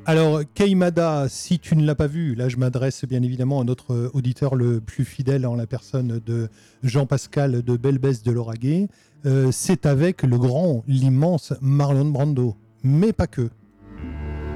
Alors, Keimada, si tu ne l'as pas vu, là je m'adresse bien évidemment à notre auditeur le plus fidèle en la personne de Jean-Pascal de Belbès de Lauragais, c'est avec le grand, l'immense Marlon Brando. Mais pas que.